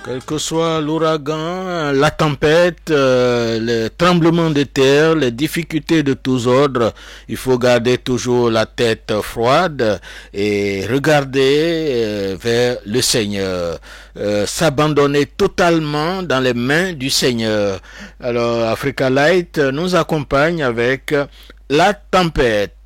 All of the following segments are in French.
Quel que soit l'ouragan, la tempête, les tremblements de terre, les difficultés de tous ordres, il faut garder toujours la tête froide et regarder vers le Seigneur. S'abandonner totalement dans les mains du Seigneur. Alors, Africa Light nous accompagne avec la tempête.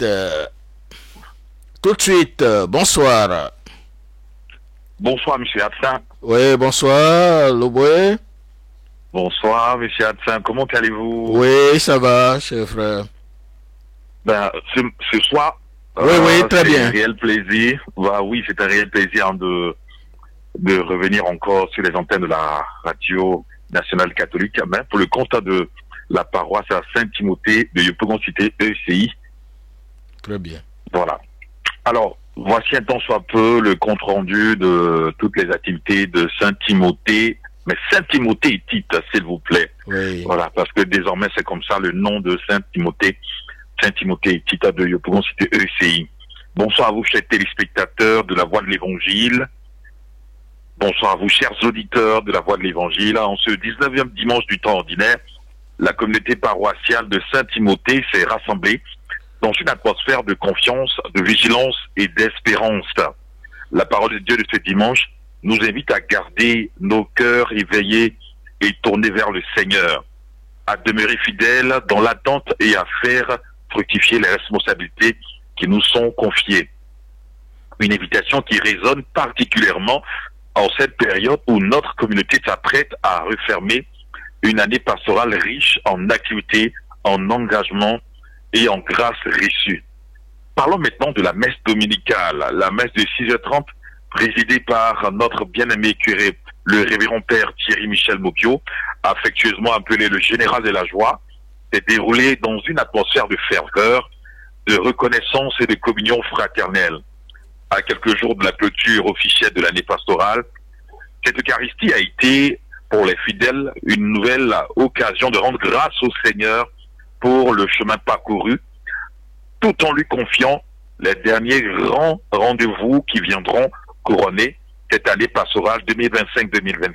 Tout de suite, bonsoir. Bonsoir, monsieur Hatsin. Oui, bonsoir, Loboé. Bonsoir, monsieur Hatsin. Comment allez-vous? Oui, ça va, cher frère. Ben, ce soir, Oui, très bien. c'est un réel plaisir. Bah, oui, c'est un réel plaisir de revenir encore sur les antennes de la radio nationale catholique, ben, pour le compte de la paroisse à Saint-Timothée de Yopougon-Cité ECI. Très bien. Voilà. Alors, voici un temps soit peu le compte rendu de toutes les activités de Saint-Timothée, mais Saint-Timothée et Tite, s'il vous plaît. Oui. Voilà, parce que désormais c'est comme ça le nom de Saint-Timothée et Tite de Yopougon-Cité ECI. Bonsoir à vous, chers téléspectateurs de la Voix de l'Évangile. Bonsoir à vous, chers auditeurs de la Voix de l'Évangile. En ce 19e dimanche du temps ordinaire, la communauté paroissiale de Saint-Timothée s'est rassemblée dans une atmosphère de confiance, de vigilance et d'espérance. La parole de Dieu de ce dimanche nous invite à garder nos cœurs éveillés et tournés vers le Seigneur, à demeurer fidèles dans l'attente et à faire fructifier les responsabilités qui nous sont confiées. Une invitation qui résonne particulièrement en cette période où notre communauté s'apprête à refermer une année pastorale riche en activités, en engagement et en grâce reçue. Parlons maintenant de la messe dominicale, la messe de 6h30, présidée par notre bien-aimé curé, le révérend père Thierry Michel Mopio, affectueusement appelé le général de la joie, s'est déroulée dans une atmosphère de ferveur, de reconnaissance et de communion fraternelle. À quelques jours de la clôture officielle de l'année pastorale, cette Eucharistie a été, pour les fidèles, une nouvelle occasion de rendre grâce au Seigneur pour le chemin parcouru, tout en lui confiant les derniers grands rendez-vous qui viendront couronner cette année pastorale 2025-2026.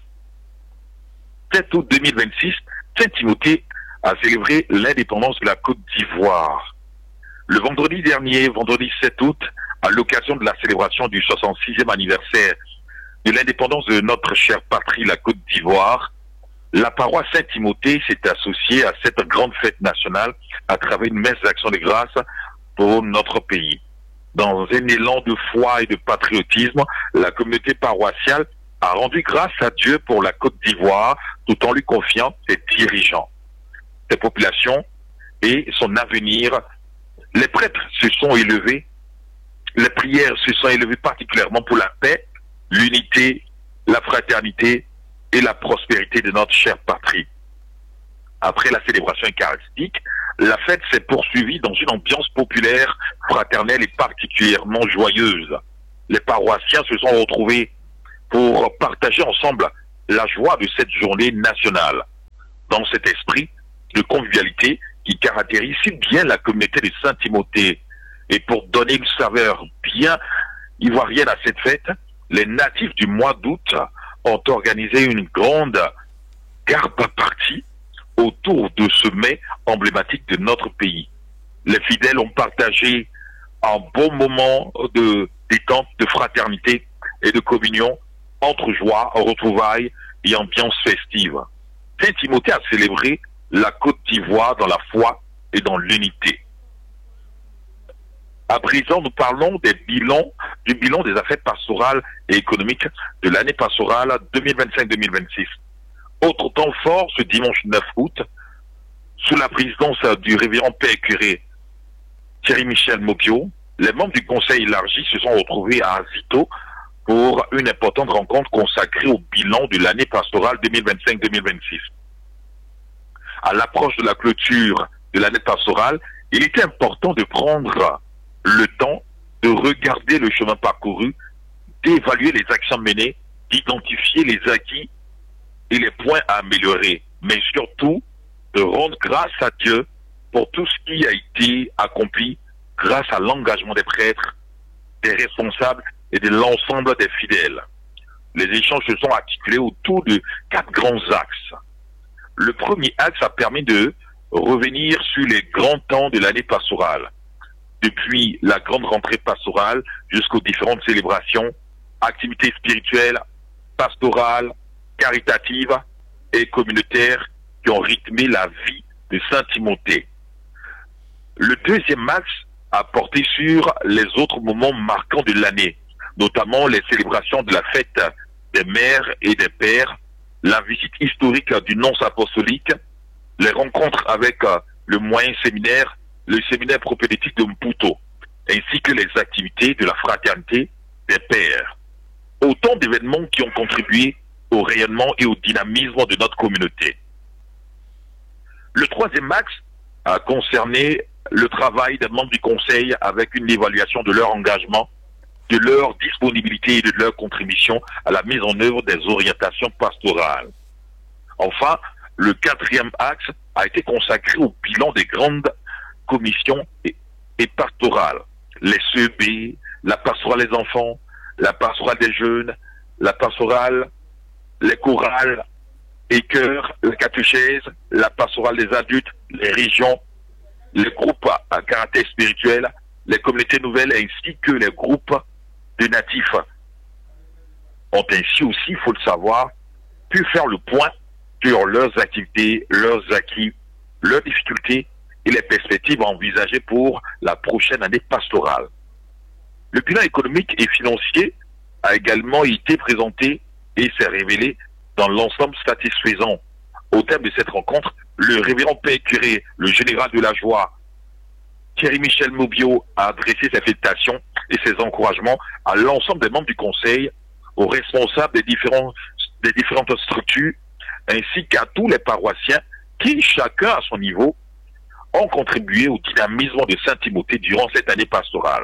7 août 2026, Saint-Timothée a célébré l'indépendance de la Côte d'Ivoire. Le vendredi dernier, vendredi 7 août, à l'occasion de la célébration du 66e anniversaire de l'indépendance de notre chère patrie, la Côte d'Ivoire, la paroisse Saint-Timothée s'est associée à cette grande fête nationale à travers une messe d'action de grâce pour notre pays. Dans un élan de foi et de patriotisme, la communauté paroissiale a rendu grâce à Dieu pour la Côte d'Ivoire tout en lui confiant ses dirigeants, ses populations et son avenir. Les prêtres se sont élevés, les prières se sont élevées particulièrement pour la paix, l'unité, la fraternité et la prospérité de notre chère patrie. Après la célébration eucharistique, la fête s'est poursuivie dans une ambiance populaire, fraternelle et particulièrement joyeuse. Les paroissiens se sont retrouvés pour partager ensemble la joie de cette journée nationale. Dans cet esprit de convivialité qui caractérise si bien la communauté de Saint-Timothée, et pour donner une saveur bien ivoirienne à cette fête, les natifs du mois d'août ont organisé une grande garde partie autour de ce mets emblématique de notre pays. Les fidèles ont partagé un bon moment de détente, de fraternité et de communion entre joie, retrouvailles et ambiance festive. Saint-Timothée a célébré la Côte d'Ivoire dans la foi et dans l'unité. À présent, nous parlons du bilan des affaires pastorales et économiques de l'année pastorale 2025-2026. Autre temps fort, ce dimanche 9 août, sous la présidence du révérend père curé Thierry Michel Mopio, les membres du conseil élargi se sont retrouvés à Azito pour une importante rencontre consacrée au bilan de l'année pastorale 2025-2026. À l'approche de la clôture de l'année pastorale, il était important de prendre le temps de regarder le chemin parcouru, d'évaluer les actions menées, d'identifier les acquis et les points à améliorer, mais surtout de rendre grâce à Dieu pour tout ce qui a été accompli grâce à l'engagement des prêtres, des responsables et de l'ensemble des fidèles. Les échanges se sont articulés autour de 4 grands axes. Le premier axe a permis de revenir sur les grands temps de l'année pastorale, depuis la grande rentrée pastorale jusqu'aux différentes célébrations, activités spirituelles, pastorales, caritatives et communautaires qui ont rythmé la vie de Saint-Timothée. Le deuxième axe a porté sur les autres moments marquants de l'année, notamment les célébrations de la fête des mères et des pères, la visite historique du nonce apostolique, les rencontres avec le moyen séminaire, le séminaire propédétique de Mputo, ainsi que les activités de la fraternité des pères. Autant d'événements qui ont contribué au rayonnement et au dynamisme de notre communauté. Le troisième axe a concerné le travail des membres du conseil avec une évaluation de leur engagement, de leur disponibilité et de leur contribution à la mise en œuvre des orientations pastorales. Enfin, le quatrième axe a été consacré au bilan des grandes commissions et pastorales. Les CEB, la pastorale des enfants, la pastorale des jeunes, la pastorale, les chorales et chœurs, la catéchèse, la pastorale des adultes, les régions, les groupes à caractère spirituel, les communautés nouvelles ainsi que les groupes de natifs ont ainsi aussi, il faut le savoir, pu faire le point sur leurs activités, leurs acquis, leurs difficultés et les perspectives envisagées pour la prochaine année pastorale. Le bilan économique et financier a également été présenté et s'est révélé dans l'ensemble satisfaisant. Au terme de cette rencontre, le révérend père curé, le général de la joie, Thierry-Michel Mobio, a adressé ses félicitations et ses encouragements à l'ensemble des membres du conseil, aux responsables des différentes structures, ainsi qu'à tous les paroissiens qui, chacun à son niveau, ont contribué au dynamisme de Saint-Timothée durant cette année pastorale.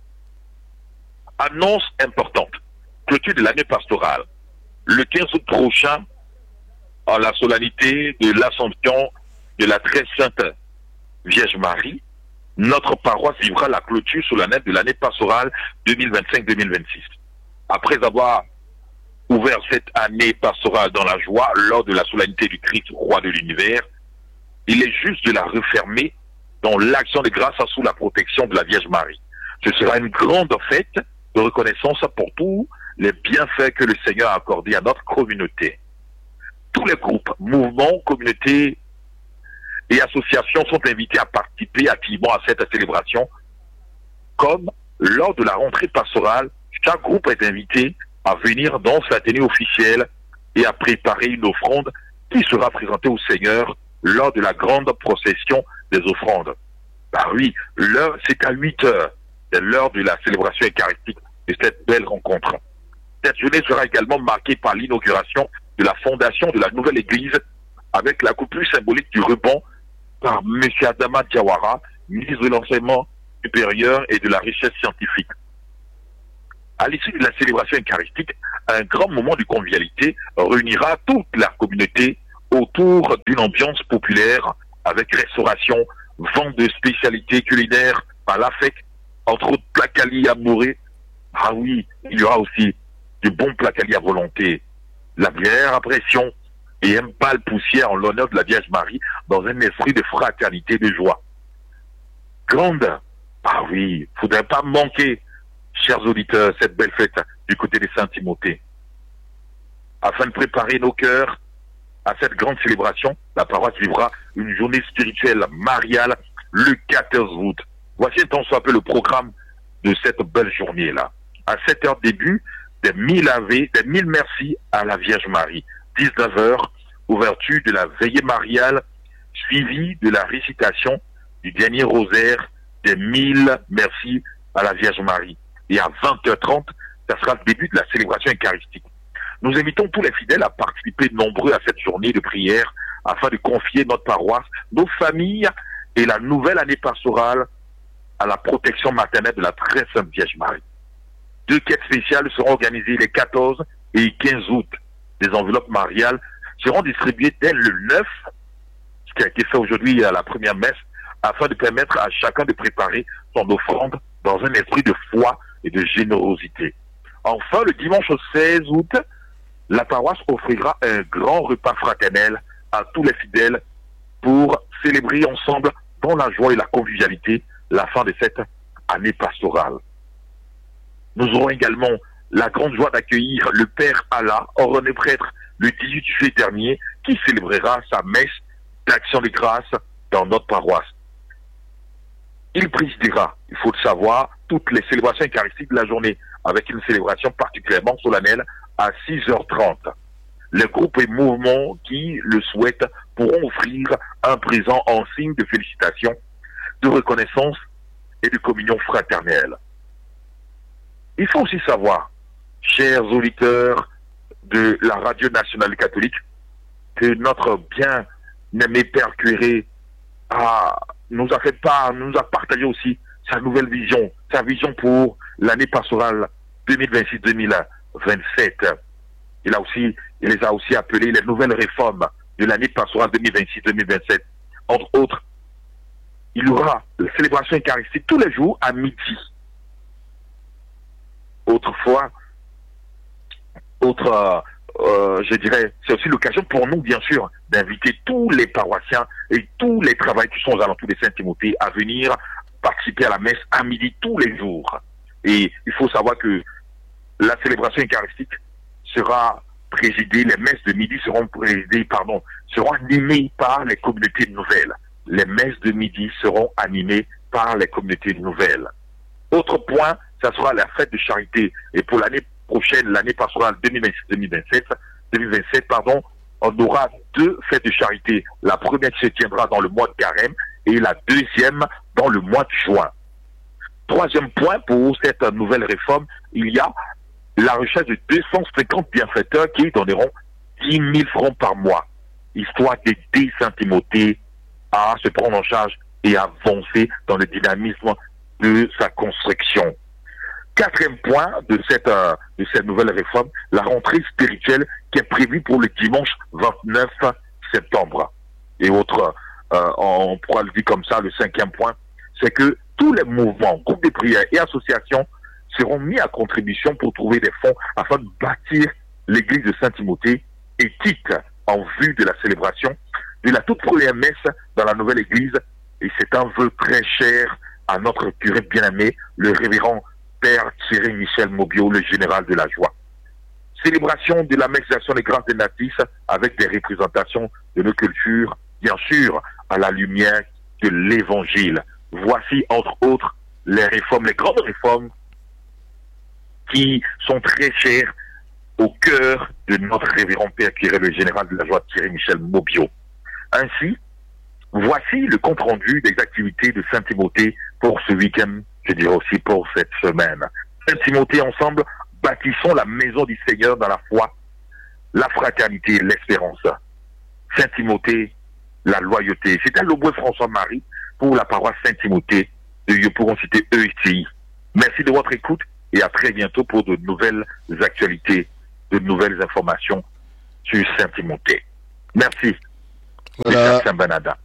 Annonce importante, clôture de l'année pastorale. Le 15 août prochain, à la solennité de l'Assomption de la très sainte Vierge Marie, notre paroisse vivra la clôture solennelle de l'année pastorale 2025-2026. Après avoir ouvert cette année pastorale dans la joie lors de la solennité du Christ, roi de l'univers, il est juste de la refermer dans l'action de grâce sous la protection de la Vierge Marie. Ce sera une grande fête de reconnaissance pour tous les bienfaits que le Seigneur a accordés à notre communauté. Tous les groupes, mouvements, communautés et associations sont invités à participer activement à cette célébration. Comme lors de la rentrée pastorale, chaque groupe est invité à venir dans sa tenue officielle et à préparer une offrande qui sera présentée au Seigneur lors de la grande procession des offrandes. Ah oui, l'heure, c'est à 8 heures. C'est l'heure de la célébration eucharistique de cette belle rencontre. Cette journée sera également marquée par l'inauguration de la fondation de la nouvelle église avec la coupure symbolique du ruban par M. Adama Diawara, ministre de l'enseignement supérieur et de la richesse scientifique. À l'issue de la célébration eucharistique, un grand moment de convivialité réunira toute la communauté autour d'une ambiance populaire avec restauration, vente de spécialités culinaires par l'AFEC, entre autres placali amouré. Ah oui, il y aura aussi du bon placali à volonté, la bière à pression et un bal poussière en l'honneur de la Vierge Marie dans un esprit de fraternité, de joie. Grande, ah oui, faudrait pas manquer, chers auditeurs, cette belle fête du côté de Saint-Timothée. Afin de préparer nos cœurs à cette grande célébration, la paroisse vivra une journée spirituelle mariale le 14 août. Voici un temps soit peu le programme de cette belle journée-là. À 7 heures début, des 1000 Ave, des 1000 merci à la Vierge Marie. 19 heures, ouverture de la veillée mariale, suivie de la récitation du dernier rosaire des 1000 merci à la Vierge Marie. Et à 20h30, ça sera le début de la célébration eucharistique. Nous invitons tous les fidèles à participer nombreux à cette journée de prière afin de confier notre paroisse, nos familles et la nouvelle année pastorale à la protection maternelle de la très sainte Vierge Marie. 2 quêtes spéciales seront organisées les 14 et 15 août. Des enveloppes mariales seront distribuées dès le 9, ce qui a été fait aujourd'hui à la première messe, afin de permettre à chacun de préparer son offrande dans un esprit de foi et de générosité. Enfin, le dimanche 16 août, la paroisse offrira un grand repas fraternel à tous les fidèles pour célébrer ensemble dans la joie et la convivialité la fin de cette année pastorale. Nous aurons également la grande joie d'accueillir le Père Allah, ordonné prêtre le 18 juillet dernier, qui célébrera sa messe d'action de grâce dans notre paroisse. Il présidera, il faut le savoir, toutes les célébrations eucharistiques de la journée, avec une célébration particulièrement solennelle à 6h30. Les groupes et mouvements qui le souhaitent pourront offrir un présent en signe de félicitations, de reconnaissance et de communion fraternelle. Il faut aussi savoir, chers auditeurs de la radio nationale catholique, que notre bien-aimé Père Curé nous a partagé aussi sa nouvelle vision, sa vision pour l'année pastorale 2026-2027. Il les a aussi appelés les nouvelles réformes de l'année pastorale 2026-2027. Entre autres, il y aura la célébration eucharistique tous les jours à midi. Je dirais, c'est aussi l'occasion pour nous, bien sûr, d'inviter tous les paroissiens et tous les travailleurs qui sont aux alentours de Saint-Timothée à venir participer à la messe à midi tous les jours. Et il faut savoir que la célébration eucharistique sera présidée, les messes de midi seront animées par les communautés nouvelles. Les messes de midi seront animées par les communautés nouvelles. Autre point, ça sera la fête de charité. Et pour l'année prochaine, l'année pastorale 2027, on aura 2 fêtes de charité. La première qui se tiendra dans le mois de carême et la deuxième dans le mois de juin. Troisième point pour cette nouvelle réforme, il y a la recherche de 250 bienfaiteurs qui donneront 10 000 francs par mois, histoire d'aider Saint-Timothée à se prendre en charge et à avancer dans le dynamisme de sa construction. Quatrième point de cette nouvelle réforme, la rentrée spirituelle qui est prévue pour le dimanche 29 septembre. Et on pourra le dire comme ça, le 5e point, c'est que tous les mouvements, groupes de prière et associations seront mis à contribution pour trouver des fonds afin de bâtir l'église de Saint-Timothée éthique en vue de la célébration de la toute première messe dans la nouvelle église. Et c'est un vœu très cher à notre curé bien-aimé, le révérend Père Thierry Michel Mobio, le général de la joie. Célébration de la messe d'action des grâces des natifs avec des représentations de nos cultures, bien sûr, à la lumière de l'évangile. Voici, entre autres, les réformes, les grandes réformes qui sont très chères au cœur de notre révérend Père Curé, le général de la joie Thierry Michel Mobio. Ainsi, voici le compte-rendu des activités de Saint-Timothée pour ce week-end, je dirais aussi pour cette semaine. Saint-Timothée, ensemble, bâtissons la maison du Seigneur dans la foi, la fraternité, l'espérance. Saint-Timothée, la loyauté. C'était l'Auboué François-Marie pour la paroisse Saint-Timothée de Yopougon-Cité EITI. Merci de votre écoute et à très bientôt pour de nouvelles actualités, de nouvelles informations sur Saint-Timothée. Merci. Voilà. Saint-Banada.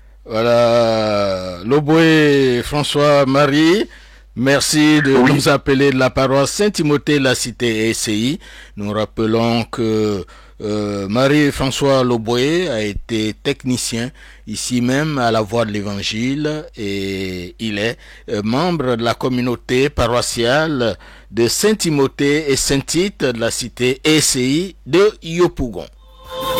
Voilà, Loboué François-Marie, merci de nous appeler de la paroisse Saint-Timothée, la cité ECI. Nous rappelons que Marie-François Loboué a été technicien ici même à la Voix de l'Évangile et il est membre de la communauté paroissiale de Saint-Timothée et Saint-Tite de la cité ECI de Yopougon.